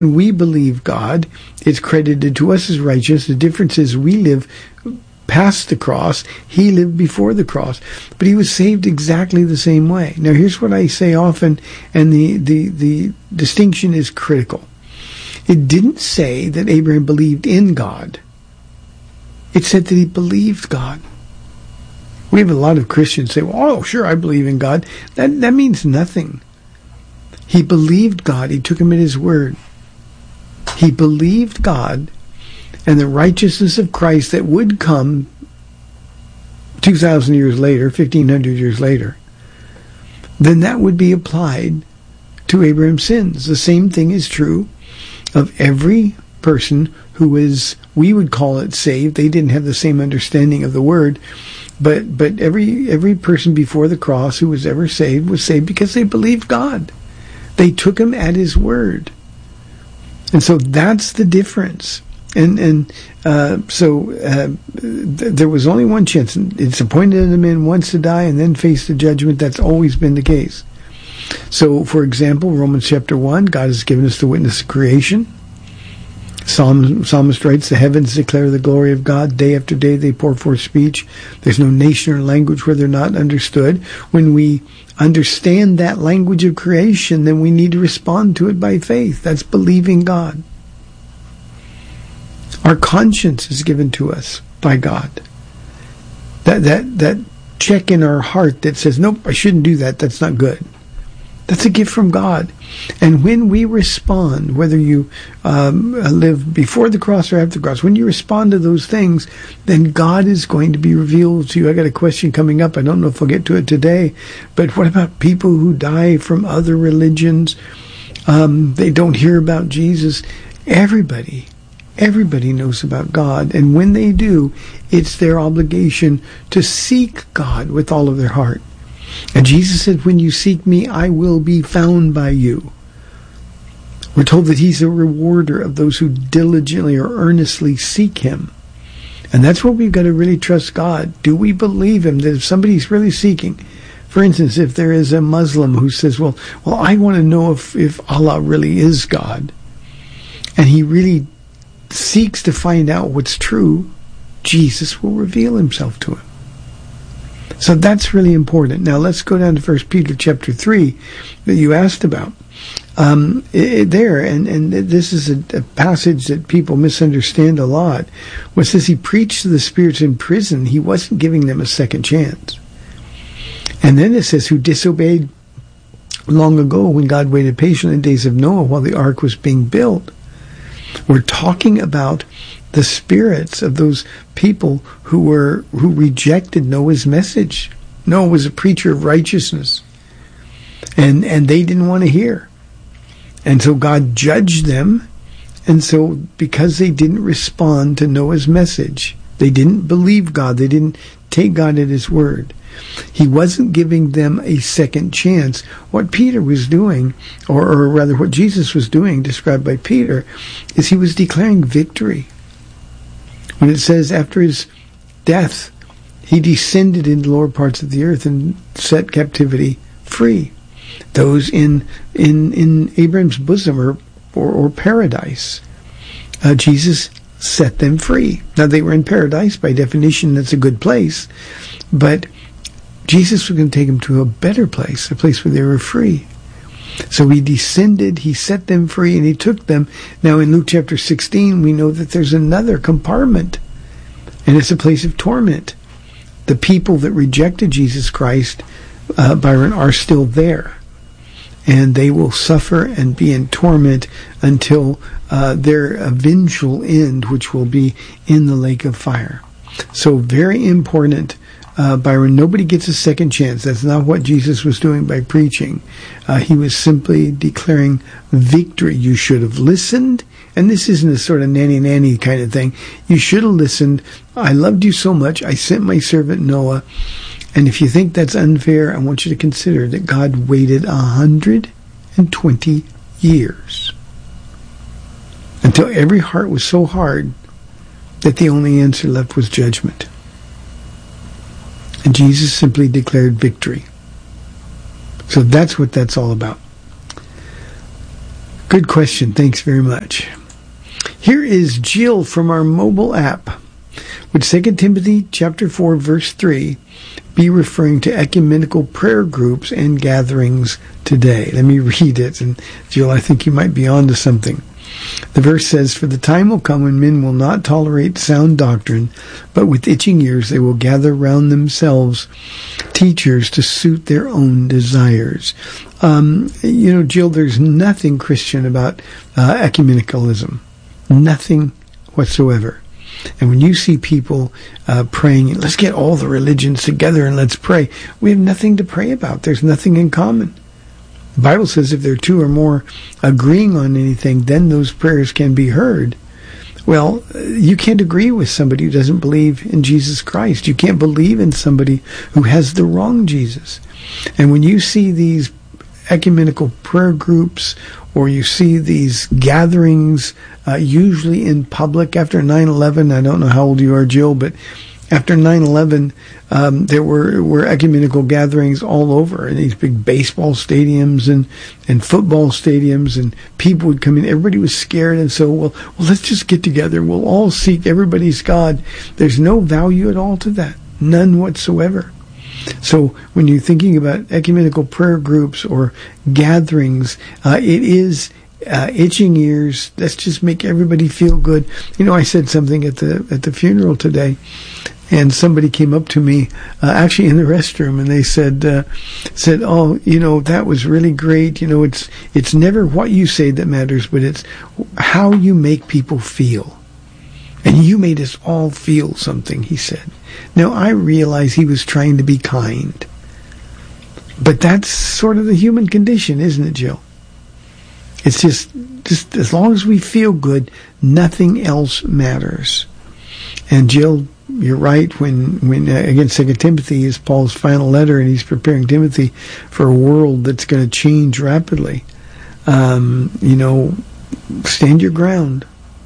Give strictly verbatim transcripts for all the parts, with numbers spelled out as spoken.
When we believe God, it's credited to us as righteous. The difference is we live past the cross. He lived before the cross. But he was saved exactly the same way. Now, here's what I say often, and the, the, the distinction is critical. It didn't say that Abraham believed in God. It said that he believed God. We have a lot of Christians say, well, oh, sure, I believe in God. That, that means nothing. He believed God. He took him at his word. He believed God and the righteousness of Christ that would come two thousand years later, fifteen hundred years later. Then that would be applied to Abraham's sins. The same thing is true of every person who is, we would call it saved. They didn't have the same understanding of the word. But but every every person before the cross who was ever saved was saved because they believed God. They took him at his word. And so that's the difference. And and uh, so uh, th- there was only one chance. It's appointed unto men once to die and then face the judgment. That's always been the case. So, for example, Romans chapter one, God has given us the witness of creation. Psalm, Psalmist writes, the heavens declare the glory of God. Day after day they pour forth speech. There's no nation or language where they're not understood. When we understand that language of creation, then we need to respond to it by faith. That's believing God. Our conscience is given to us by God. That that that check in our heart that says, nope, I shouldn't do that. That's not good. That's a gift from God. And when we respond, whether you um, live before the cross or after the cross, when you respond to those things, then God is going to be revealed to you. I got a question coming up. I don't know if I'll get to it today. But what about people who die from other religions? Um, they don't hear about Jesus. Everybody, everybody knows about God. And when they do, it's their obligation to seek God with all of their heart. And Jesus said, when you seek me, I will be found by you. We're told that he's a rewarder of those who diligently or earnestly seek him. And that's what we've got to really trust God. Do we believe him that if somebody's really seeking, for instance, if there is a Muslim who says, well, well, I want to know if, if Allah really is God, and he really seeks to find out what's true, Jesus will reveal himself to him. So that's really important. Now let's go down to First Peter chapter three that you asked about. Um, it, there, and, and this is a, a passage that people misunderstand a lot. When it says he preached to the spirits in prison, he wasn't giving them a second chance. And then it says, who disobeyed long ago when God waited patiently in the days of Noah while the ark was being built. We're talking about the spirits of those people who were who rejected Noah's message. Noah was a preacher of righteousness, and and they didn't want to hear, and so God judged them. And so because they didn't respond to Noah's message, they didn't believe God, they didn't take God at his word, he wasn't giving them a second chance. What Peter was doing, or, or rather what Jesus was doing, described by Peter, is he was declaring victory. When it says after his death, he descended into the lower parts of the earth and set captivity free. Those in in, in Abraham's bosom or, or, or paradise, uh, Jesus set them free. Now they were in paradise. By definition, that's a good place. But Jesus was going to take them to a better place, a place where they were free. So he descended, he set them free, and he took them. Now in Luke chapter sixteen, we know that there's another compartment, and it's a place of torment. The people that rejected Jesus Christ, uh, Byron, are still there. And they will suffer and be in torment until uh, their eventual end, which will be in the lake of fire. So very important. Uh, Byron, nobody gets a second chance. That's not what Jesus was doing by preaching. Uh, he was simply declaring victory. You should have listened. And this isn't a sort of nanny-nanny kind of thing. You should have listened. I loved you so much. I sent my servant Noah. And if you think that's unfair, I want you to consider that God waited one hundred twenty years until every heart was so hard that the only answer left was judgment. And Jesus simply declared victory. So that's what that's all about. Good question. Thanks very much. Here is Jill from our mobile app. Would Second Timothy chapter four, verse three be referring to ecumenical prayer groups and gatherings today? Let me read it. And Jill, I think you might be onto something. The verse says, "For the time will come when men will not tolerate sound doctrine, but with itching ears they will gather round themselves teachers to suit their own desires." Um, you know, Jill, there's nothing Christian about uh, ecumenicalism. Nothing whatsoever. And when you see people uh, praying, let's get all the religions together and let's pray, we have nothing to pray about. There's nothing in common. The Bible says if there are two or more agreeing on anything, then those prayers can be heard. Well, you can't agree with somebody who doesn't believe in Jesus Christ. You can't believe in somebody who has the wrong Jesus. And when you see these ecumenical prayer groups, or you see these gatherings, uh, usually in public after nine eleven, I don't know how old you are, Jill, but after nine eleven, um, there were, were ecumenical gatherings all over in these big baseball stadiums and, and football stadiums, and people would come in. Everybody was scared, and so, well, well, let's just get together. We'll all seek everybody's God. There's no value at all to that. None whatsoever. So when you're thinking about ecumenical prayer groups or gatherings, uh, it is uh, itching ears. Let's just make everybody feel good. You know, I said something at the at the funeral today, and somebody came up to me, uh, actually in the restroom, and they said, uh, said, "Oh, you know, that was really great. You know, it's it's never what you say that matters, but it's how you make people feel. And you made us all feel something," he said. Now, I realize he was trying to be kind. But that's sort of the human condition, isn't it, Jill? It's just, just as long as we feel good, nothing else matters. And Jill, you're right, when, when uh, again, Second Timothy is Paul's final letter, and he's preparing Timothy for a world that's going to change rapidly. Um, you know, stand your ground.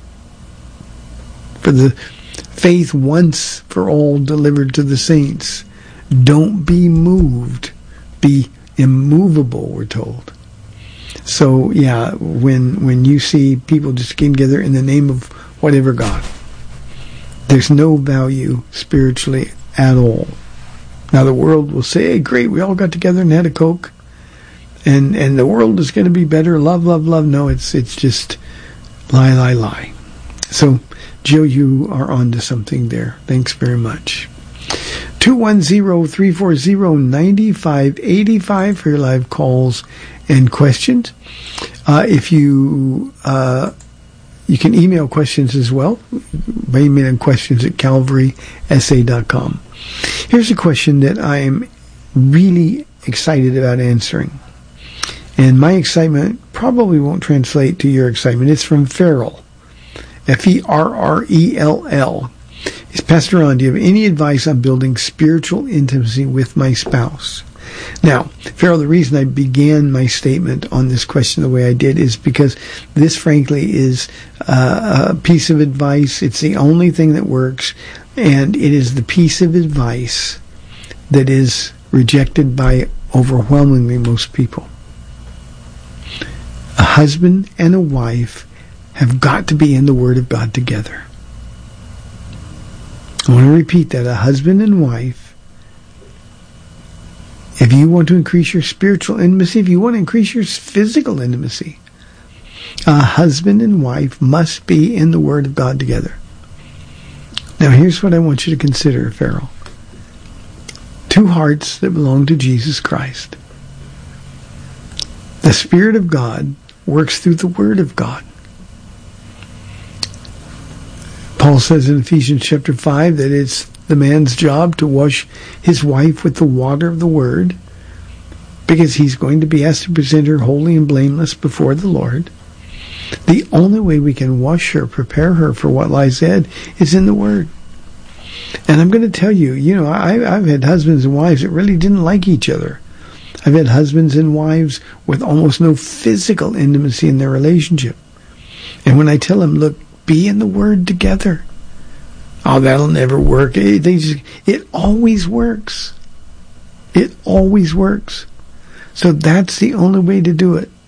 For the faith once for all delivered to the saints. Don't be moved. Be immovable, we're told. So, yeah, when when you see people just getting together in the name of whatever God, there's no value spiritually at all. Now, the world will say, "Hey, great, we all got together and had a Coke, and and the world is going to be better. Love, love, love." No, it's it's just lie, lie, lie. So, Jill, you are on to something there. Thanks very much. two one zero, three four zero, nine five eight five for your live calls and questions. Uh, if you uh, you can email questions as well by emailing questions at calvary s a dot com. Here's a question that I am really excited about answering. And my excitement probably won't translate to your excitement. It's from Farrell. F E R R E L L. Is Pastor Ron, do you have any advice on building spiritual intimacy with my spouse? Now, Farrell, the reason I began my statement on this question the way I did is because this, frankly, is uh, a piece of advice. It's the only thing that works, and it is the piece of advice that is rejected by overwhelmingly most people. A husband and a wife have got to be in the Word of God together. I want to repeat that. A husband and wife, if you want to increase your spiritual intimacy, if you want to increase your physical intimacy, a husband and wife must be in the Word of God together. Now, here's what I want you to consider, Farrell. Two hearts that belong to Jesus Christ. The Spirit of God works through the Word of God. Paul says in Ephesians chapter five that it's the man's job to wash his wife with the water of the Word, because he's going to be asked to present her holy and blameless before the Lord. The only way we can wash her, prepare her for what lies ahead, is in the Word. And I'm going to tell you, you know, I, I've had husbands and wives that really didn't like each other. I've had husbands and wives with almost no physical intimacy in their relationship. And when I tell them, look, be in the Word together. Oh, that'll never work. It, they just, it always works. It always works. So that's the only way to do it.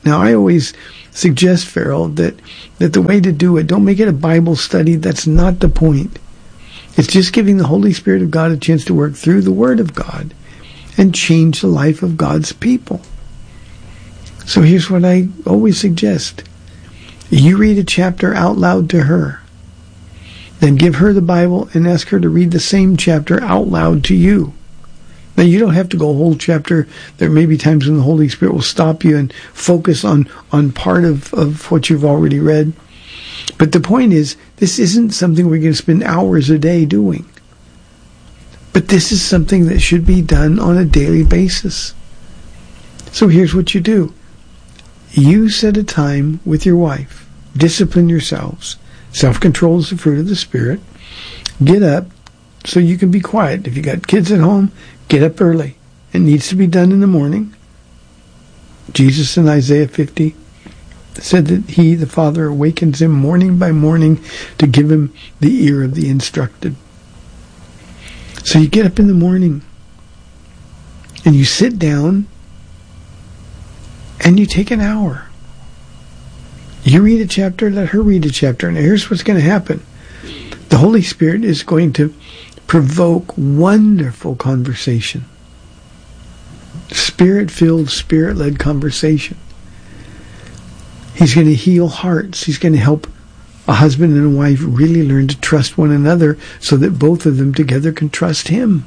Now, I always suggest, Farrell, that, that the way to do it, don't make it a Bible study. That's not the point. It's just giving the Holy Spirit of God a chance to work through the Word of God and change the life of God's people. So here's what I always suggest. You read a chapter out loud to her. Then give her the Bible and ask her to read the same chapter out loud to you. Now, you don't have to go a whole chapter. There may be times when the Holy Spirit will stop you and focus on, on part of, of what you've already read. But the point is, this isn't something we're going to spend hours a day doing. But this is something that should be done on a daily basis. So here's what you do. You set a time with your wife. Discipline yourselves. Self-control is the fruit of the Spirit. Get up so you can be quiet. If you got kids at home, get up early. It needs to be done in the morning. Jesus in Isaiah fifty said that he, the Father, awakens him morning by morning to give him the ear of the instructed. So you get up in the morning and you sit down and you take an hour. You read a chapter, let her read a chapter. And here's what's going to happen. The Holy Spirit is going to provoke wonderful conversation. Spirit-filled, Spirit-led conversation. He's going to heal hearts. He's going to help a husband and a wife really learn to trust one another so that both of them together can trust Him.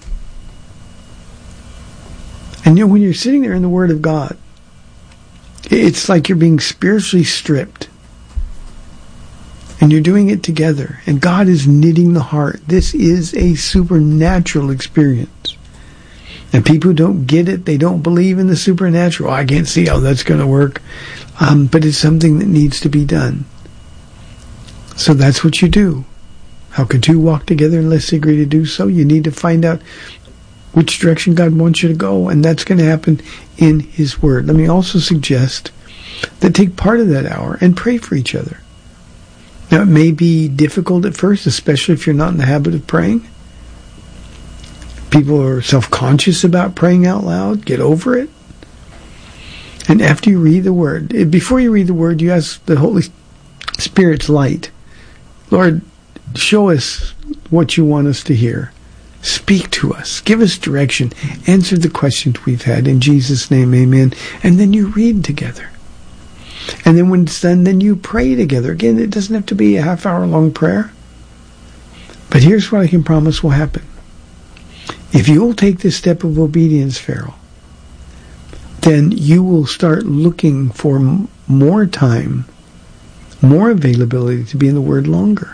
And you know, when you're sitting there in the Word of God, it's like you're being spiritually stripped. And you're doing it together. And God is knitting the heart. This is a supernatural experience. And people who don't get it, they don't believe in the supernatural. I can't see how that's going to work. Um, but it's something that needs to be done. So that's what you do. How could two walk together unless they agree to do so? You need to find out which direction God wants you to go. And that's going to happen in His Word. Let me also suggest that take part of that hour and pray for each other. Now, it may be difficult at first, especially if you're not in the habit of praying. People are self-conscious about praying out loud. Get over it. And after you read the Word, before you read the Word, you ask the Holy Spirit's light. Lord, show us what you want us to hear. Speak to us. Give us direction. Answer the questions we've had. In Jesus' name, amen. And then you read together. And then when it's done, then you pray together. Again, it doesn't have to be a half-hour-long prayer. But here's what I can promise will happen. If you'll take this step of obedience, Farrell, then you will start looking for m- more time, more availability to be in the Word longer.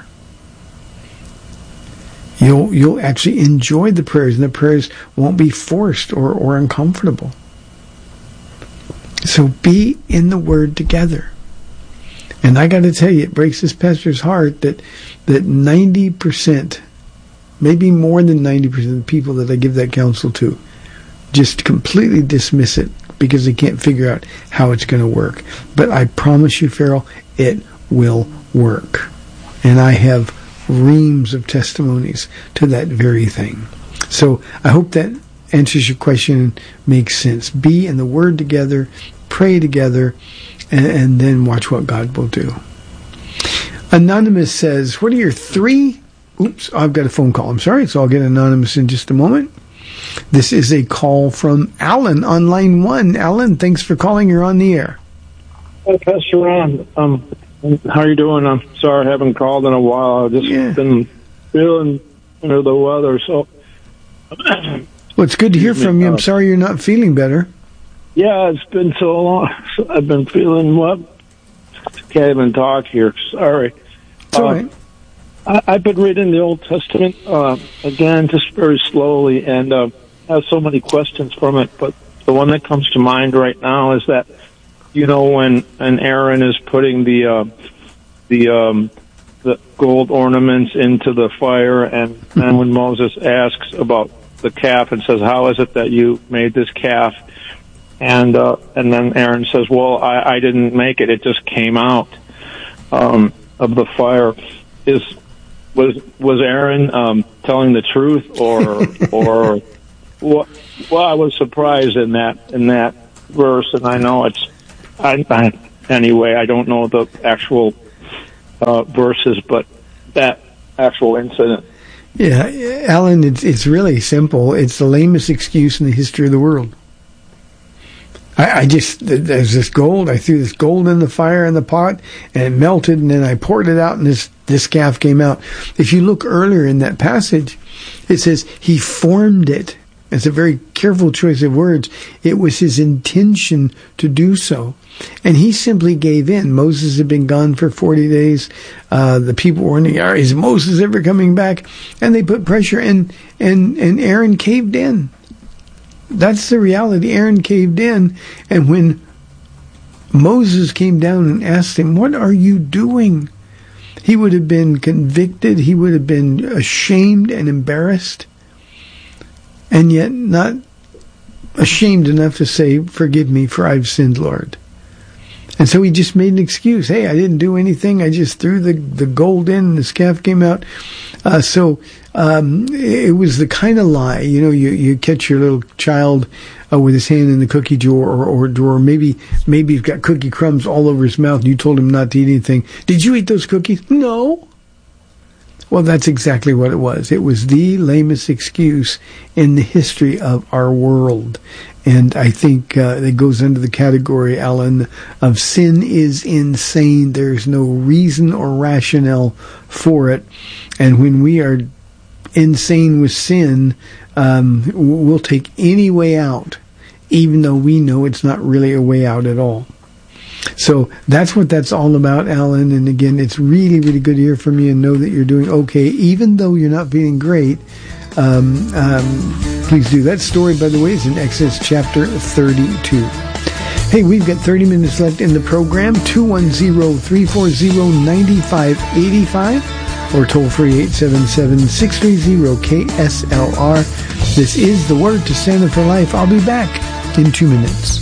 You'll you'll actually enjoy the prayers, and the prayers won't be forced or, or uncomfortable. So be in the Word together. And I got to tell you, it breaks this pastor's heart that that ninety percent, maybe more than ninety percent of the people that I give that counsel to just completely dismiss it because they can't figure out how it's going to work. But I promise you, Farrell, it will work. And I have reams of testimonies to that very thing. So I hope that answers your question and makes sense. Be in the Word together, pray together, and, and then watch what God will do. Anonymous says, what are your three... Oops, I've got a phone call. I'm sorry, so I'll get Anonymous in just a moment. This is a call from Alan on line one. Alan, thanks for calling. You're on the air. Hi, Pastor Ron. Um, how are you doing? I'm sorry I haven't called in a while. I've just yeah. been feeling under the weather. So, well, it's good to hear from you. I'm sorry you're not feeling better. Yeah, it's been so long. I've been feeling what? Can't even talk here. Sorry. It's all right. I, I've been reading the Old Testament uh, again, just very slowly, and uh, have so many questions from it. But the one that comes to mind right now is that, you know, when an Aaron is putting the uh, the um, the gold ornaments into the fire, and and when Moses asks about the calf and says, "How is it that you made this calf?" And uh, and then Aaron says, "Well, I, I didn't make it; it just came out um, of the fire." Is was was Aaron um, telling the truth, or or what? Well, I was surprised in that in that verse, and I know it's I, I, anyway, I don't know the actual uh, verses, but that actual incident. Yeah, Alan, it's it's really simple. It's the lamest excuse in the history of the world. I, I just, there's this gold, I threw this gold in the fire in the pot, and it melted, and then I poured it out, and this, this calf came out. If you look earlier in that passage, it says he formed it. It's a very careful choice of words. It was his intention to do so. And he simply gave in. Moses had been gone for forty days. Uh, the people were wondering, is Moses ever coming back? And they put pressure, and, and, and Aaron caved in. That's the reality. Aaron caved in. And when Moses came down and asked him, what are you doing? He would have been convicted. He would have been ashamed and embarrassed. And yet not ashamed enough to say, forgive me, for I've sinned, Lord. And so he just made an excuse. Hey, I didn't do anything. I just threw the, the gold in and this calf came out. Uh, so um, it was the kind of lie, you know, you, you catch your little child uh, with his hand in the cookie drawer or, or drawer. Maybe maybe he's got cookie crumbs all over his mouth and you told him not to eat anything. Did you eat those cookies? No. Well, that's exactly what it was. It was the lamest excuse in the history of our world. And I think uh, it goes under the category, Alan, of sin is insane. There's no reason or rationale for it. And when we are insane with sin, um, we'll take any way out, even though we know it's not really a way out at all. So that's what that's all about, Alan. And again, it's really, really good to hear from you and know that you're doing okay, even though you're not feeling great. Um, um, please do. That story, by the way, is in Exodus chapter thirty-two. Hey, we've got thirty minutes left in the program. two one zero, three four zero, nine five eight five or toll free eight seven seven, six three zero, K S L R. This is the Word to Stand On for Life. I'll be back in two minutes.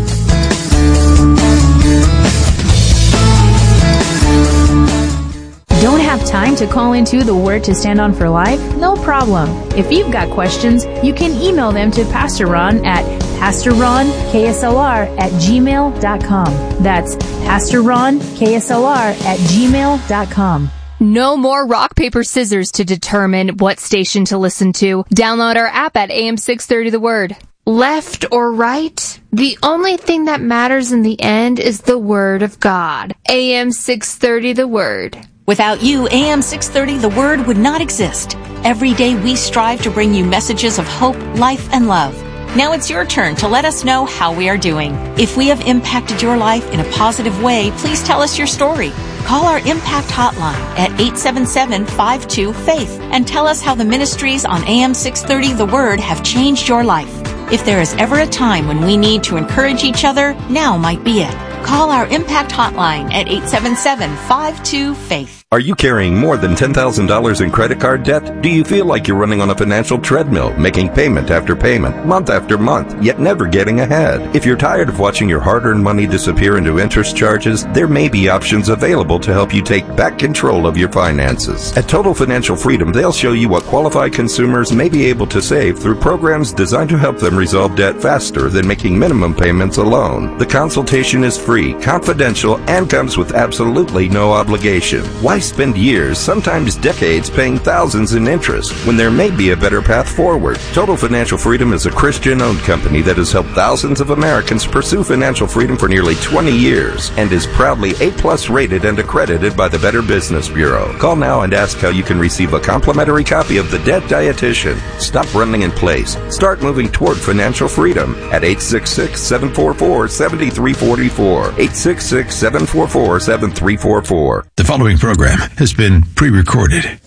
Don't have time to call into the Word to Stand On for Life? No problem. If you've got questions, you can email them to Pastor Ron at pastor ron k s l r at gmail dot com. That's pastor ron k s l r at gmail dot com. No more rock, paper, scissors to determine what station to listen to. Download our app at A M six thirty The Word. Left or right? The only thing that matters in the end is the Word of God. A M six thirty The Word. Without you, A M six thirty The Word would not exist. Every day we strive to bring you messages of hope, life, and love. Now it's your turn to let us know how we are doing. If we have impacted your life in a positive way, please tell us your story. Call our Impact Hotline at eight seven seven, five two, FAITH and tell us how the ministries on A M six thirty The Word have changed your life. If there is ever a time when we need to encourage each other, now might be it. Call our Impact Hotline at eight seven seven, five two, FAITH. Are you carrying more than ten thousand dollars in credit card debt? Do you feel like you're running on a financial treadmill, making payment after payment, month after month, yet never getting ahead? If you're tired of watching your hard-earned money disappear into interest charges, there may be options available to help you take back control of your finances. At Total Financial Freedom, they'll show you what qualified consumers may be able to save through programs designed to help them resolve debt faster than making minimum payments alone. The consultation is free, confidential, and comes with absolutely no obligation. Why spend years, sometimes decades, paying thousands in interest when there may be a better path forward? Total Financial Freedom is a Christian-owned company that has helped thousands of Americans pursue financial freedom for nearly twenty years and is proudly A plus rated and accredited by the Better Business Bureau. Call now and ask how you can receive a complimentary copy of The Debt Dietitian. Stop running in place. Start moving toward financial freedom at eight six six, seven four four, seven three four four. eight six six, seven four four, seven three four four. The following program has been pre-recorded.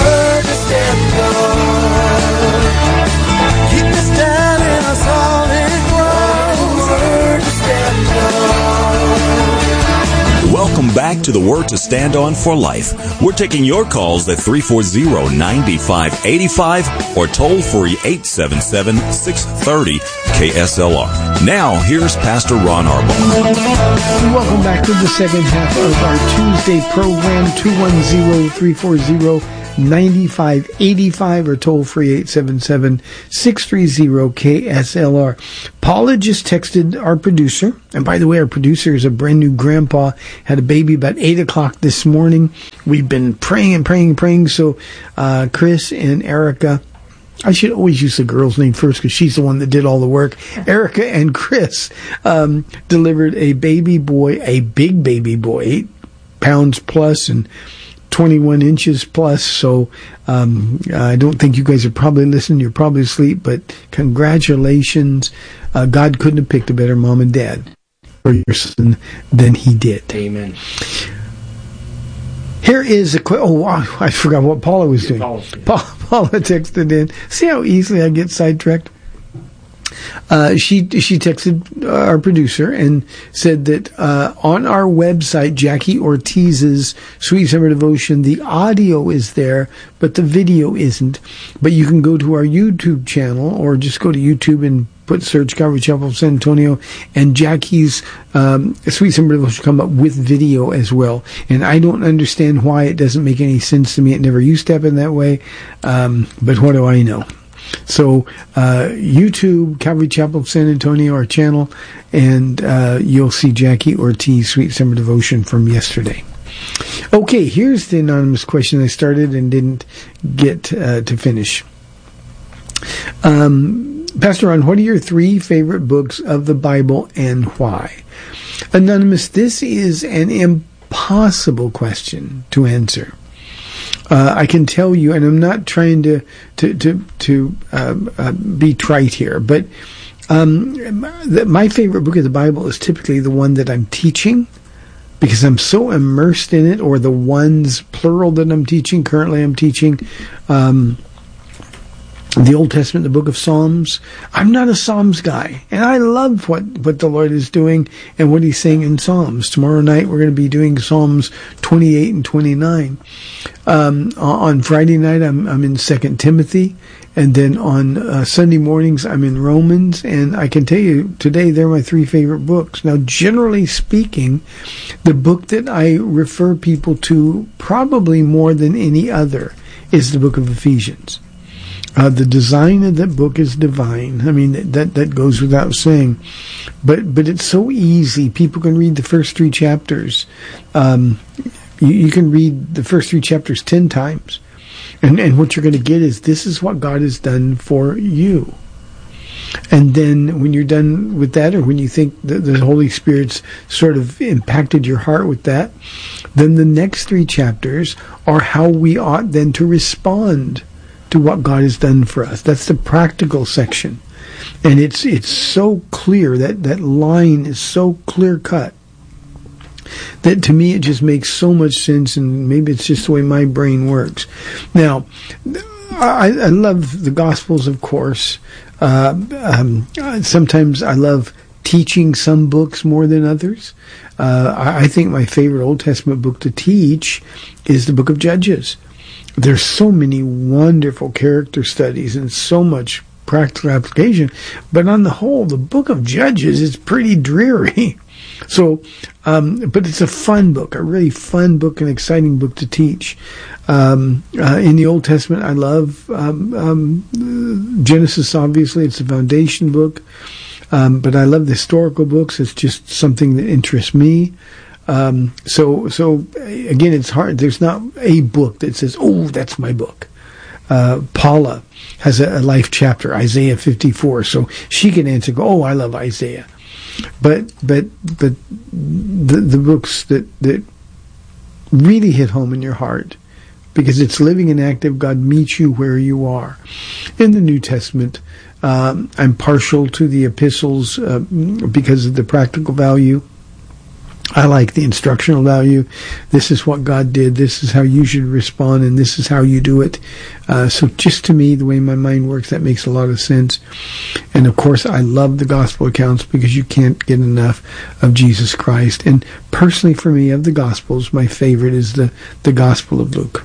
Welcome back to the Word to Stand On for Life. We're taking your calls at three four zero, nine five eight five or toll free eight seven seven, six three zero, K S L R. Now, here's Pastor Ron Arbaugh. Welcome back to the second half of our Tuesday program, two one zero, three four zero, nine five eight five or toll free eight seven seven, six three zero, K S L R. Paula just texted our producer. And by the way, our producer is a brand new grandpa, had a baby about eight o'clock this morning. We've been praying and praying and praying. So uh, Chris and Erica, I should always use the girl's name first because she's the one that did all the work. Erica and Chris um, delivered a baby boy, a big baby boy, eight pounds plus and twenty-one inches plus. So um, I don't think you guys are probably listening. You're probably asleep. But congratulations. Uh, God couldn't have picked a better mom and dad for your son than he did. Amen. Here is a quick. Oh, wow, I forgot what Paula was doing. Paula, Paula texted in. See how easily I get sidetracked? Uh, she she texted our producer and said that uh, on our website, Jackie Ortiz's Sweet Summer Devotion, the audio is there, but the video isn't. But you can go to our YouTube channel or just go to YouTube and put search Calvary Chapel of San Antonio, and Jackie's um, Sweet Summer Devotion come up with video as well. And I don't understand why. It doesn't make any sense to me. It never used to happen that way. Um, but what do I know? So uh, YouTube, Calvary Chapel of San Antonio, our channel, and uh, you'll see Jackie Ortiz Sweet Summer Devotion from yesterday. Okay, here's the anonymous question I started and didn't get uh, to finish. Um, Pastor Ron, what are your three favorite books of the Bible and why? Anonymous, this is an impossible question to answer. Uh, I can tell you, and I'm not trying to to to, to uh, uh, be trite here, but um, the, my favorite book of the Bible is typically the one that I'm teaching, because I'm so immersed in it, or the ones plural that I'm teaching. Currently, I'm teaching um, the Old Testament, the book of Psalms. I'm not a Psalms guy, and I love what, what the Lord is doing and what He's saying in Psalms. Tomorrow night, we're going to be doing Psalms twenty-eight and twenty-nine. Um, on Friday night, I'm, I'm in Second Timothy, and then on uh, Sunday mornings, I'm in Romans, and I can tell you, today, they're my three favorite books. Now, generally speaking, the book that I refer people to probably more than any other is the book of Ephesians. Uh, the design of that book is divine. I mean, that that goes without saying. But but it's so easy. People can read the first three chapters. Um, you, you can read the first three chapters ten times. And, and what you're going to get is, this is what God has done for you. And then when you're done with that, or when you think that the Holy Spirit's sort of impacted your heart with that, then the next three chapters are how we ought then to respond to what God has done for us. That's the practical section. And it's it's so clear, that, that line is so clear cut, that to me it just makes so much sense, and maybe it's just the way my brain works. Now, I, I love the Gospels, of course. Uh, um, sometimes I love teaching some books more than others. Uh, I, I think my favorite Old Testament book to teach is the book of Judges. There's so many wonderful character studies and so much practical application. But on the whole, the book of Judges is pretty dreary. So, um, but it's a fun book, a really fun book, an exciting book to teach. Um, uh, in the Old Testament, I love um, um, Genesis, obviously. It's a foundation book. Um, but I love the historical books. It's just something that interests me. Um, so, so again, it's hard. There's not a book that says, oh, that's my book. Uh, Paula has a, a life chapter, Isaiah fifty-four. So she can answer, oh, I love Isaiah. But, but, but the, the books that, that really hit home in your heart, because it's living and active, God meets you where you are. In the New Testament, um, I'm partial to the epistles, uh, because of the practical value. I like the instructional value. This is what God did. This is how you should respond, and this is how you do it. Uh, so just to me, the way my mind works, that makes a lot of sense. And of course, I love the gospel accounts, because you can't get enough of Jesus Christ. And personally, for me, of the gospels, my favorite is the, the Gospel of Luke.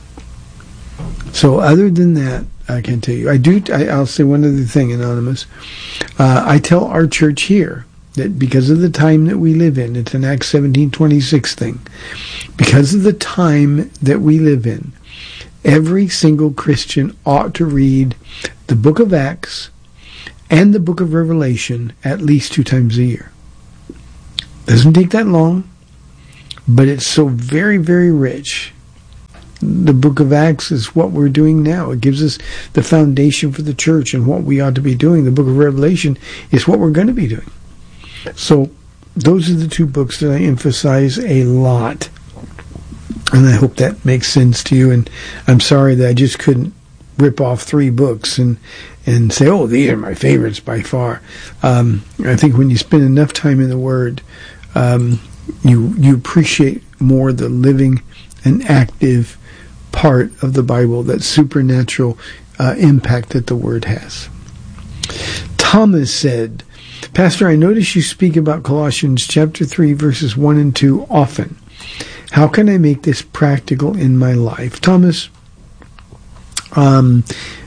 So other than that, I can tell you, I do, I, I'll say one other thing, Anonymous. Uh, I tell our church here that because of the time that we live in, it's an Acts seventeen twenty-six thing, because of the time that we live in, Every single Christian ought to read the book of Acts and the book of Revelation at least two times a year. Doesn't take that long, but it's so very, very rich. The book of Acts is what we're doing now. It gives us the foundation for the church and what we ought to be doing. The book of Revelation is what we're going to be doing. So those are the two books that I emphasize a lot. And I hope that makes sense to you. And I'm sorry that I just couldn't rip off three books and, and say, oh, these are my favorites by far. Um, I think when you spend enough time in the Word, um, you you appreciate more the living and active part of the Bible, that supernatural uh, impact that the Word has. Thomas said, Pastor, I notice you speak about Colossians chapter three, verses one and two often. How can I make this practical in my life? Thomas, um,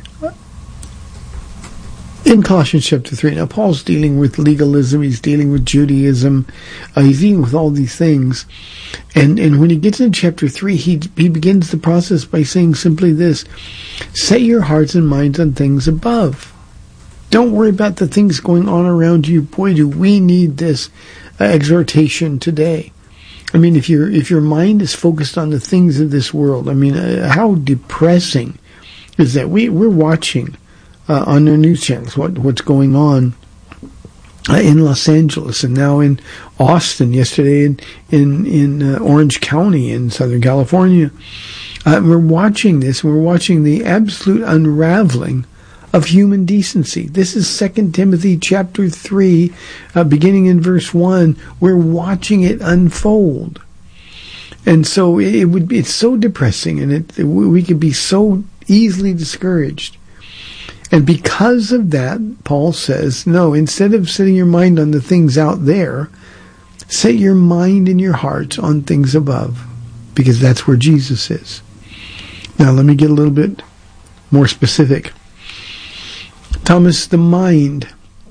in Colossians chapter three, now Paul's dealing with legalism, he's dealing with Judaism, uh, he's dealing with all these things. And and when he gets in chapter three, he he begins the process by saying simply this: set your hearts and minds on things above. Don't worry about the things going on around you. Boy, do we need this uh, exhortation today. I mean, if your if your mind is focused on the things of this world, I mean, uh, how depressing is that? We we're watching uh, on their news channels what what's going on uh, in Los Angeles and now in Austin. Yesterday in in in uh, Orange County in Southern California, uh, we're watching this. We're watching the absolute unraveling of human decency. This is Second Timothy chapter three, uh, beginning in verse one. We're watching it unfold. And so it would be, it's so depressing, and it, we could be so easily discouraged. And because of that, Paul says, no, instead of setting your mind on the things out there, set your mind and your heart on things above, because that's where Jesus is. Now, let me get a little bit more specific. Thomas, the mind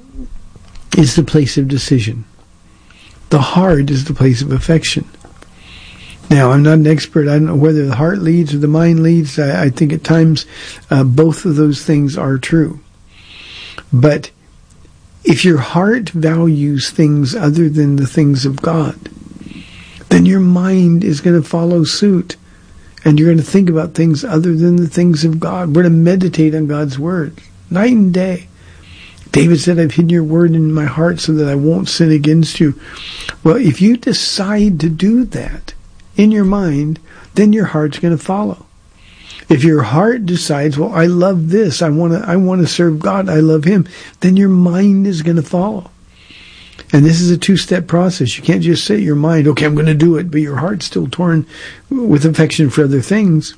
is the place of decision. The heart is the place of affection. Now, I'm not an expert. I don't know whether the heart leads or the mind leads. I, I think at times uh, both of those things are true. But if your heart values things other than the things of God, then your mind is going to follow suit. And you're going to think about things other than the things of God. We're going to meditate on God's Word night and day. David said, I've hidden your word in my heart so that I won't sin against you. Well, if you decide to do that in your mind, then your heart's going to follow. If your heart decides, well, I love this, I want to I want to serve God, I love Him, then your mind is going to follow. And this is a two-step process. You can't just set your mind, okay, I'm going to do it, but your heart's still torn with affection for other things.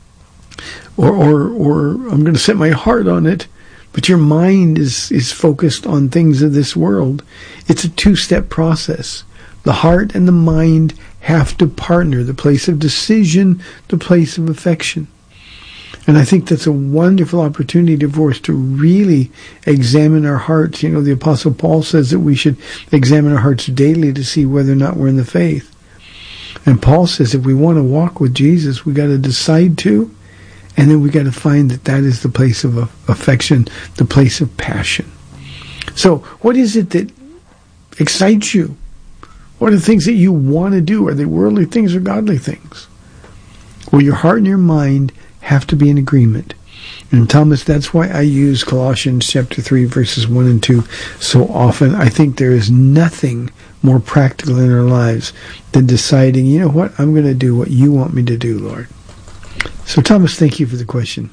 Or, or, or I'm going to set my heart on it, but your mind is, is focused on things of this world. It's a two-step process. The heart and the mind have to partner, the place of decision, the place of affection. And I think that's a wonderful opportunity for us to really examine our hearts. You know, the Apostle Paul says that we should examine our hearts daily to see whether or not we're in the faith. And Paul says if we want to walk with Jesus, we got to decide to, and then we got to find that that is the place of affection, the place of passion. So what is it that excites you? What are the things that you want to do? Are they worldly things or godly things? Well, your heart and your mind have to be in agreement. And Thomas, that's why I use Colossians chapter three, verses one and two so often. I think there is nothing more practical in our lives than deciding, you know what, I'm going to do what you want me to do, Lord. So Thomas, thank you for the question.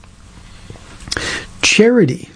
Charity.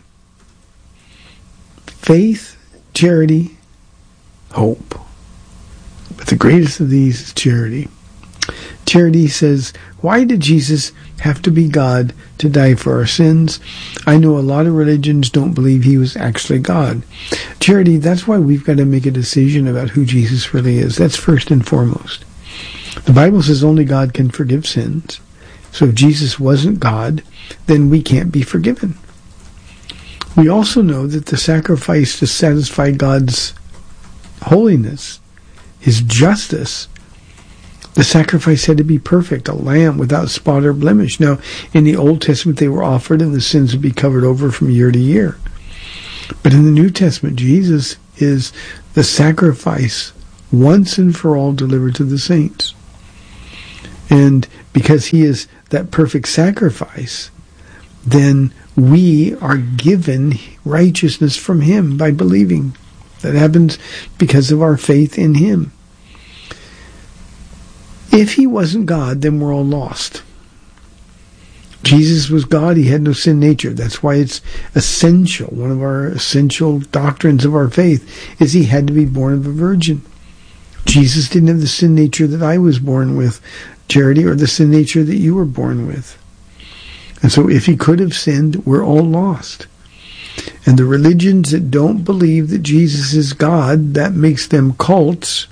Faith, charity, hope. But the greatest of these is charity. Charity says, why did Jesus have to be God to die for our sins? I know a lot of religions don't believe He was actually God. Charity, that's why we've got to make a decision about who Jesus really is. That's first and foremost. The Bible says only God can forgive sins. So if Jesus wasn't God, then we can't be forgiven. We also know that the sacrifice to satisfy God's holiness, His justice, The sacrifice had to be perfect, a lamb without spot or blemish. Now, in the Old Testament, they were offered and the sins would be covered over from year to year. But in the New Testament, Jesus is the sacrifice once and for all delivered to the saints. And because he is that perfect sacrifice, then we are given righteousness from him by believing. That happens because of our faith in him. If he wasn't God, then we're all lost. Jesus was God. He had no sin nature. That's why it's essential. One of our essential doctrines of our faith is he had to be born of a virgin. Jesus didn't have the sin nature that I was born with, Charity, or the sin nature that you were born with. And so if he could have sinned, we're all lost. And the religions that don't believe that Jesus is God, that makes them cults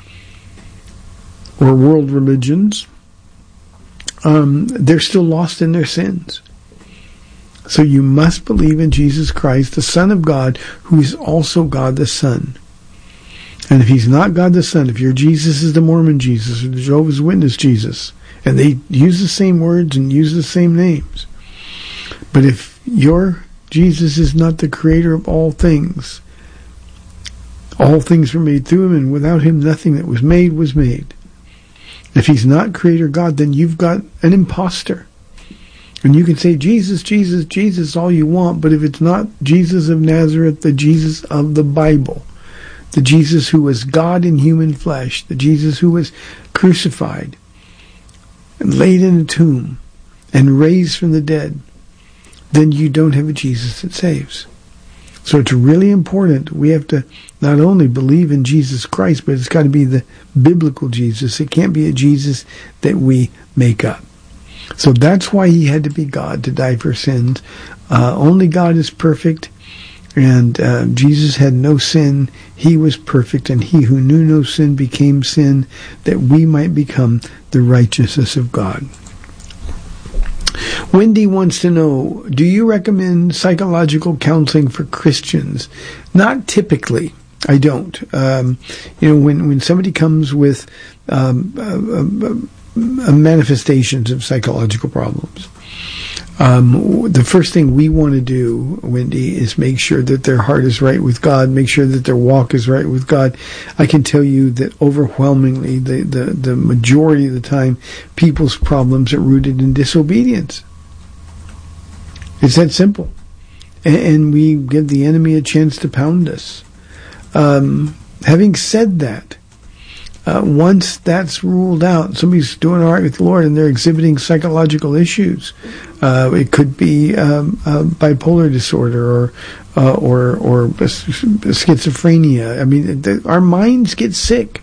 or world religions. Um, they're still lost in their sins. So you must believe in Jesus Christ, the Son of God, who is also God the Son. And if he's not God the Son, if your Jesus is the Mormon Jesus or the Jehovah's Witness Jesus, and they use the same words and use the same names, but if your Jesus is not the creator of all things, all things were made through him, and without him nothing that was made was made. If he's not creator God, then you've got an imposter. And you can say Jesus, Jesus, Jesus all you want, but if it's not Jesus of Nazareth, the Jesus of the Bible, the Jesus who was God in human flesh, the Jesus who was crucified and laid in a tomb and raised from the dead, then you don't have a Jesus that saves. So it's really important. We have to not only believe in Jesus Christ, but it's got to be the biblical Jesus. It can't be a Jesus that we make up. So that's why he had to be God, to die for sins. Uh, only God is perfect, and uh, Jesus had no sin. He was perfect, and he who knew no sin became sin, that we might become the righteousness of God. Wendy wants to know, do you recommend psychological counseling for Christians? Not typically. I don't. Um, you know, when, when somebody comes with um, uh, uh, manifestations of psychological problems, um, the first thing we want to do, Wendy, is make sure that their heart is right with God, make sure that their walk is right with God. I can tell you that overwhelmingly, the, the, the majority of the time, people's problems are rooted in disobedience. It's that simple. And, and we give the enemy a chance to pound us. Um, having said that, uh, once that's ruled out, somebody's doing all right with the Lord and they're exhibiting psychological issues. Uh, it could be um, uh, bipolar disorder or uh, or or schizophrenia. I mean, the, our minds get sick,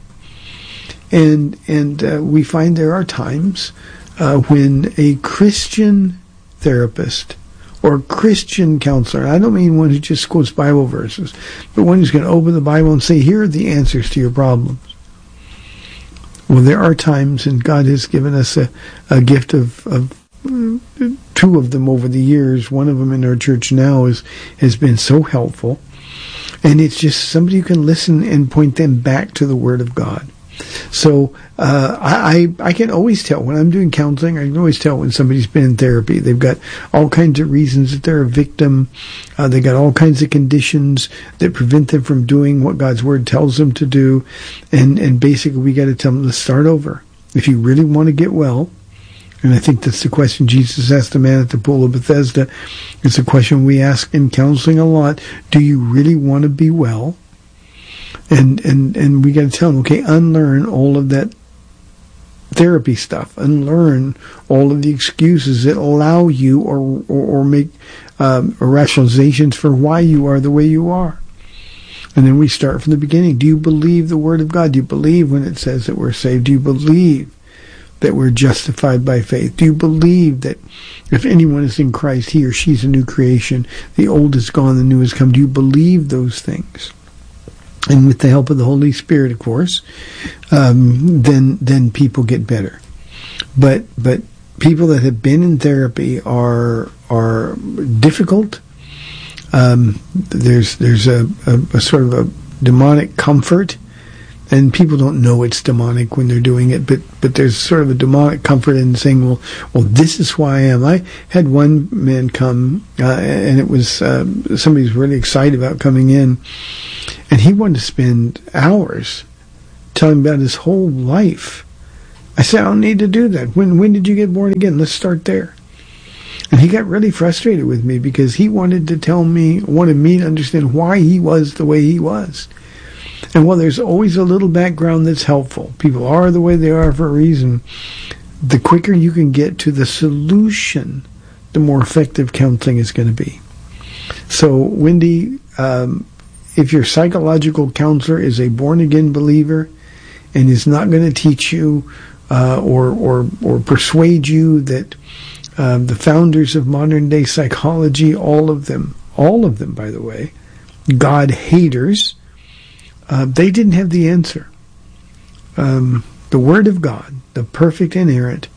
and and uh, we find there are times uh, when a Christian therapist or Christian counselor, I don't mean one who just quotes Bible verses, but one who's going to open the Bible and say, here are the answers to your problems. Well, there are times, and God has given us a, a gift of, of two of them over the years. One of them in our church now is, has been so helpful. And it's just somebody who can listen and point them back to the Word of God. So uh, I, I can always tell when I'm doing counseling. I can always tell when somebody's been in therapy. They've got all kinds of reasons that they're a victim. Uh, they got all kinds of conditions that prevent them from doing what God's Word tells them to do. And and basically, we got to tell them to start over. If you really want to get well, and I think that's the question Jesus asked the man at the pool of Bethesda. It's a question we ask in counseling a lot. Do you really want to be well? And and and we got to tell them, okay, unlearn all of that therapy stuff. Unlearn all of the excuses that allow you or or, or make um, rationalizations for why you are the way you are. And then we start from the beginning. Do you believe the Word of God? Do you believe when it says that we're saved? Do you believe that we're justified by faith? Do you believe that if anyone is in Christ, he or she's a new creation? The old is gone, the new has come. Do you believe those things? And with the help of the Holy Spirit, of course, um, then then people get better. But but people that have been in therapy are are difficult. Um, there's there's a, a, a sort of a demonic comfort And people don't know it's demonic when they're doing it, but, but there's sort of a demonic comfort in saying, well, well, this is who I am. I had one man come, uh, and it was, uh, somebody was really excited about coming in, and he wanted to spend hours telling about his whole life. I said, I don't need to do that. When, when did you get born again? Let's start there. And he got really frustrated with me because he wanted to tell me, wanted me to understand why he was the way he was. And while there's always a little background that's helpful, people are the way they are for a reason, the quicker you can get to the solution, the more effective counseling is going to be. So, Wendy, um, if your psychological counselor is a born-again believer and is not going to teach you uh, or, or, or persuade you that um, the founders of modern-day psychology, all of them, all of them, by the way, God haters, Uh, they didn't have the answer. Um, the Word of God, the perfect, inerrant,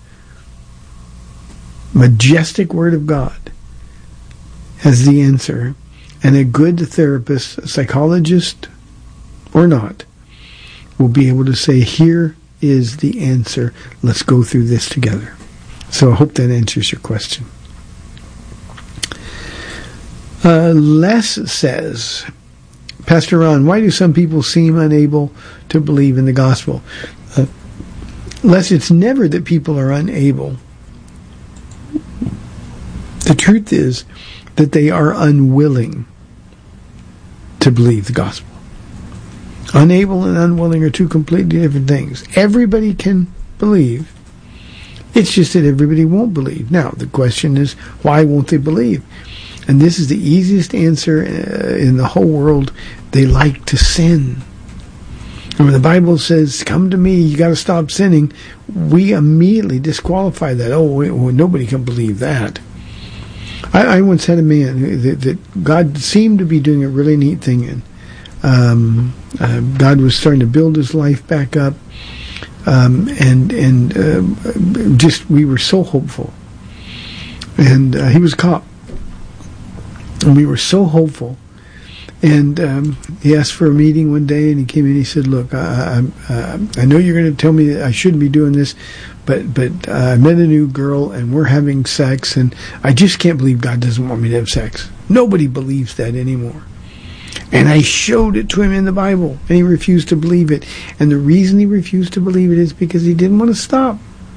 majestic Word of God, has the answer. And a good therapist, a psychologist or not, will be able to say, here is the answer. Let's go through this together. So I hope that answers your question. Uh, Les says, Pastor Ron, why do some people seem unable to believe in the gospel? Uh, Les, it's never that people are unable. The truth is that they are unwilling to believe the gospel. Unable and unwilling are two completely different things. Everybody can believe. It's just that everybody won't believe. Now, the question is, why won't they believe? And this is the easiest answer uh, in the whole world. They like to sin. And when the Bible says, come to me, you got to stop sinning, we immediately disqualify that. Oh, wait, well, nobody can believe that. I, I once had a man who, that, that God seemed to be doing a really neat thing in. Um, uh, God was starting to build his life back up. Um, and and uh, just, we were so hopeful. And uh, he was a cop. And we were so hopeful. And um, he asked for a meeting one day, and he came in and he said, look, I, I, uh, I know you're going to tell me that I shouldn't be doing this, but but uh, I met a new girl, and we're having sex, and I just can't believe God doesn't want me to have sex. Nobody believes that anymore. And I showed it to him in the Bible, and he refused to believe it. And the reason he refused to believe it is because he didn't want to stop.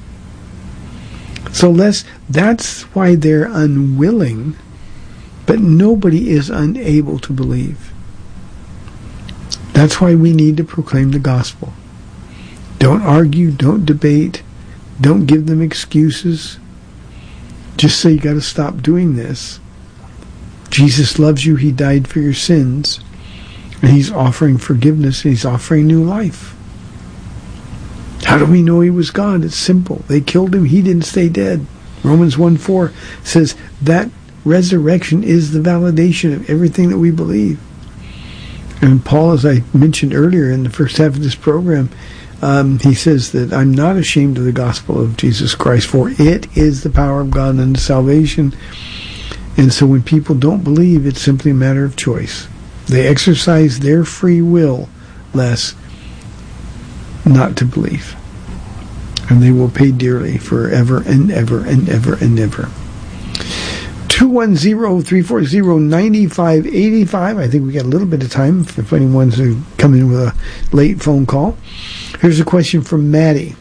So Les, that's why they're unwilling. But nobody is unable to believe. That's why we need to proclaim the gospel. Don't argue, don't debate, don't give them excuses. Just say you got to stop doing this. Jesus loves you, he died for your sins, and he's offering forgiveness, and he's offering new life. How do we know he was God? It's simple. They killed him, he didn't stay dead. Romans one four says that resurrection is the validation of everything that we believe. And Paul, as I mentioned earlier in the first half of this program, um, he says that I'm not ashamed of the gospel of Jesus Christ, for it is the power of God unto salvation. And so when people don't believe, it's simply a matter of choice. They exercise their free will less not to believe. And they will pay dearly forever and ever and ever and ever. two one zero, three four zero, nine five eight five. I think we got a little bit of time if anyone's come in with a late phone call. Here's a question from Maddie.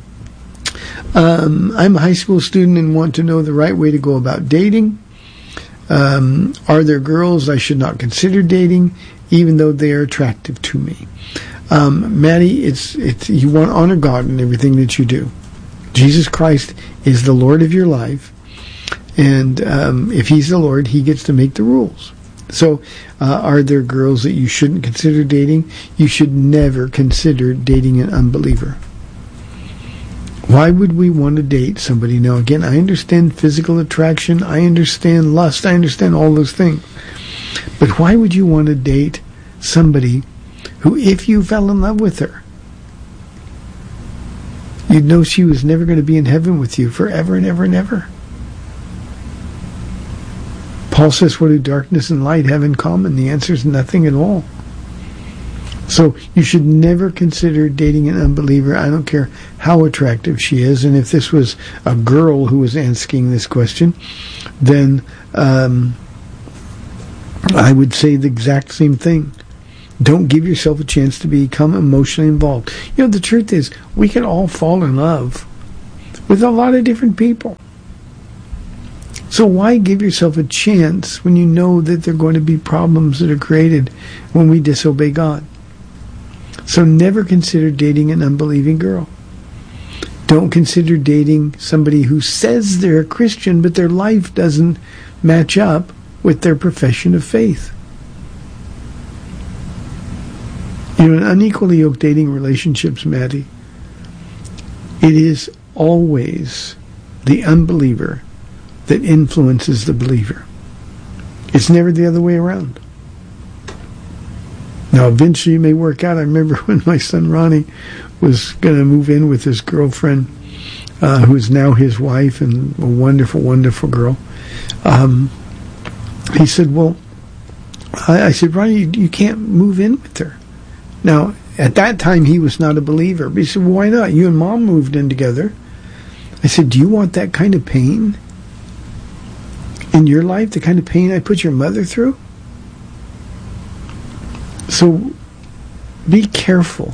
Um, I'm a high school student and want to know the right way to go about dating. Um, are there girls I should not consider dating, even though they are attractive to me? Um, Maddie, it's it's you want to honor God in everything that you do. Jesus Christ is the Lord of your life. And um, if he's the Lord, he gets to make the rules. So uh, are there girls that you shouldn't consider dating? You should never consider dating an unbeliever. Why would we want to date somebody? Now, again, I understand physical attraction. I understand lust. I understand all those things. But why would you want to date somebody who, if you fell in love with her, you'd know she was never going to be in heaven with you forever and ever and ever? Paul says, what do darkness and light have in common? The answer is nothing at all. So you should never consider dating an unbeliever. I don't care how attractive she is. And if this was a girl who was asking this question, then um, I would say the exact same thing. Don't give yourself a chance to become emotionally involved. You know, the truth is, we can all fall in love with a lot of different people. So why give yourself a chance when you know that there are going to be problems that are created when we disobey God? So never consider dating an unbelieving girl. Don't consider dating somebody who says they're a Christian, but their life doesn't match up with their profession of faith. You know, in unequally yoked dating relationships, Maddie, it is always the unbeliever that influences the believer. It's never the other way around. Now, eventually it may work out. I remember when my son Ronnie was going to move in with his girlfriend, uh, who is now his wife, and a wonderful, wonderful girl. Um, he said, well, I, I said, Ronnie, you, you can't move in with her. Now, at that time, he was not a believer. But he said, well, why not? You and Mom moved in together. I said, do you want that kind of pain in your life, the kind of pain I put your mother through? So, be careful.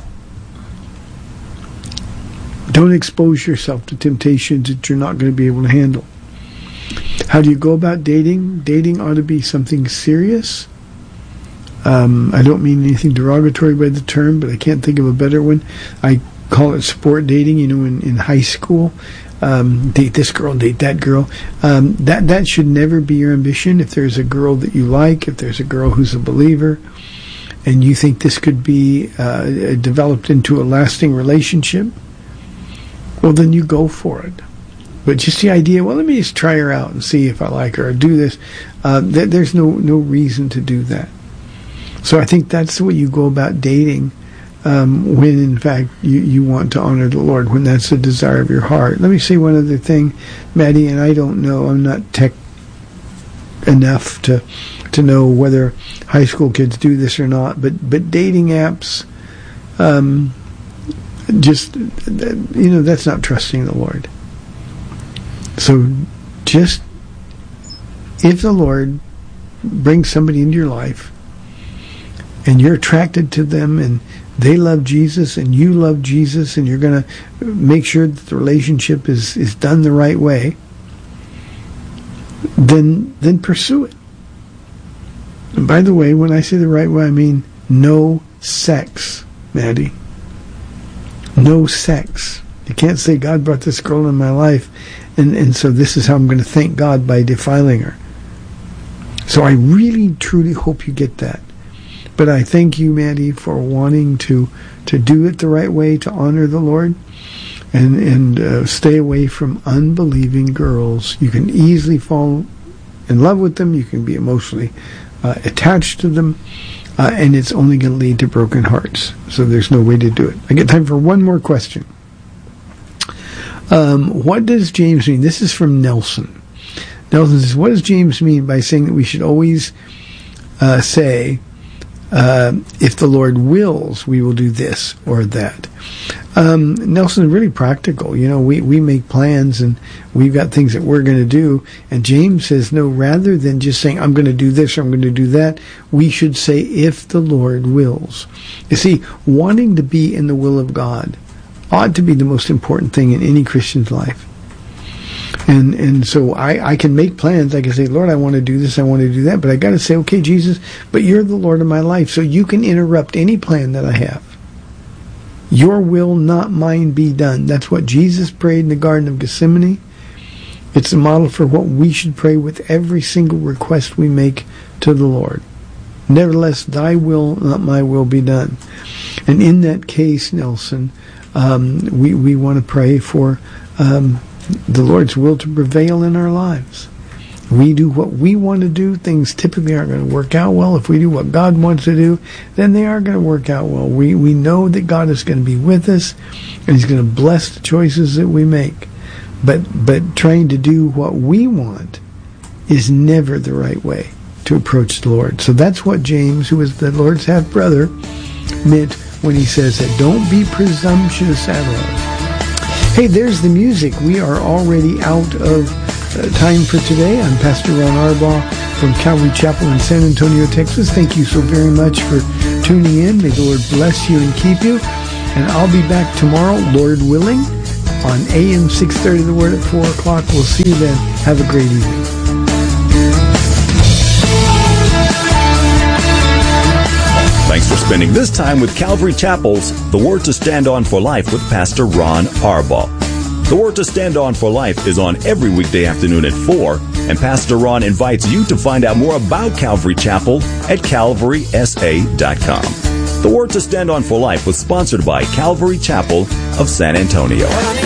Don't expose yourself to temptations that you're not going to be able to handle. How do you go about dating? Dating ought to be something serious. Um, I don't mean anything derogatory by the term, but I can't think of a better one. I call it sport dating. You know, in, in high school, um, date this girl, date that girl. Um, that that should never be your ambition. If there's a girl that you like, if there's a girl who's a believer, and you think this could be uh, developed into a lasting relationship, well, then you go for it. But just the idea, well, let me just try her out and see if I like her or do this, uh, th- there's no, no reason to do that. So I think that's the way you go about dating um, when, in fact, you, you want to honor the Lord, when that's the desire of your heart. Let me say one other thing, Maddie, and I don't know, I'm not tech enough to to know whether high school kids do this or not, but, but dating apps, um, just, you know, that's not trusting the Lord. So just, if the Lord brings somebody into your life, and you're attracted to them, and they love Jesus, and you love Jesus, and you're going to make sure that the relationship is, is done the right way, then then pursue it. And by the way, when I say the right way, I mean no sex, Maddie. No sex. You can't say, God brought this girl in my life, and, and so this is how I'm going to thank God, by defiling her. So I really, truly hope you get that. But I thank you, Maddie, for wanting to, to do it the right way, to honor the Lord, and, and uh, stay away from unbelieving girls. You can easily fall in love with them. You can be emotionally uh, attached to them, uh, and it's only going to lead to broken hearts. So there's no way to do it. I get time for one more question. Um, what does James mean? This is from Nelson. Nelson says, what does James mean by saying that we should always uh, say, Uh, if the Lord wills, we will do this or that? Um, Nelson is really practical. You know, we, we make plans, and we've got things that we're going to do. And James says, no, rather than just saying, I'm going to do this or I'm going to do that, we should say, if the Lord wills. You see, wanting to be in the will of God ought to be the most important thing in any Christian's life. And and so I, I can make plans. I can say, Lord, I want to do this, I want to do that. But I got to say, okay, Jesus, but you're the Lord of my life, so you can interrupt any plan that I have. Your will, not mine, be done. That's what Jesus prayed in the Garden of Gethsemane. It's a model for what we should pray with every single request we make to the Lord. Nevertheless, thy will, not my will, be done. And in that case, Nelson, um, we, we want to pray for Um, the Lord's will to prevail in our lives. We do what we want to do, things typically aren't going to work out well. If we do what God wants to do, then they are going to work out well. We we know that God is going to be with us, and He's going to bless the choices that we make. But but trying to do what we want is never the right way to approach the Lord. So that's what James, who is the Lord's half-brother, meant when he says that. Don't be presumptuous at all. Hey, there's the music. We are already out of uh, time for today. I'm Pastor Ron Arbaugh from Calvary Chapel in San Antonio, Texas. Thank you so very much for tuning in. May the Lord bless you and keep you. And I'll be back tomorrow, Lord willing, on A M six thirty, The Word at four o'clock. We'll see you then. Have a great evening. Thanks for spending this time with Calvary Chapel's The Word to Stand On for Life with Pastor Ron Arbaugh. The Word to Stand On for Life is on every weekday afternoon at four, and Pastor Ron invites you to find out more about Calvary Chapel at calvary s a dot com. The Word to Stand On for Life was sponsored by Calvary Chapel of San Antonio.